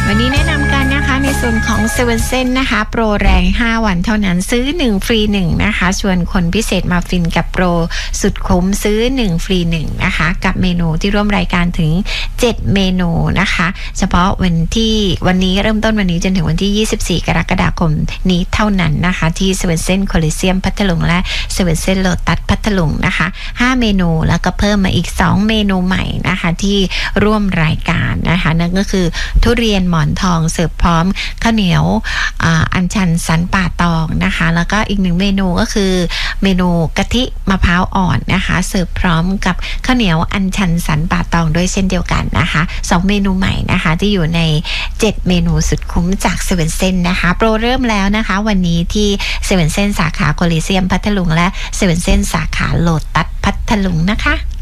วันนี้แนะนำกันนะคะในส่วนของเซเว่นเซนนะคะโปรแรง5วันเท่านั้นซื้อ1ฟรี1นะคะชวนคนพิเศษมาฟินกับโปรสุดคุ้มซื้อ1ฟรี1นะคะกับเมนูที่ร่วมรายการถึง7เมนูนะคะเฉพาะวันนี้เริ่มต้นวันนี้จนถึงวันที่24กรกฎาคมนี้เท่านั้นนะคะที่เซเว่นเซนโคลิเซียมพัทลุงและเซเว่นเซนโลตัสพัทลุงนะคะ5เมนูแล้วก็เพิ่มมาอีก2เมนูใหม่นะคะที่ร่วมรายการนะคะนั่นก็คือทุเรียนหมอนทองเสิร์ฟพร้อมข้าวเหนียวอัญชันสันป่าตองนะคะแล้วก็อีก1เมนูก็คือเมนูกะทิมะพร้าวอ่อนนะคะเสิร์ฟพร้อมกับข้าวเหนียวอัญชันสันป่าตองด้วยเช่นเดียวกันนะคะ2เมนูใหม่นะคะที่อยู่ใน7เมนูสุดคุ้มจากเซเว่นเซนนะคะโปรเริ่มแล้วนะคะวันนี้ที่เซเว่นเซนสาขาโคลิเซียมพัทลุงและเซเว่นเซนสาขาโลตัสพัทลุงนะคะ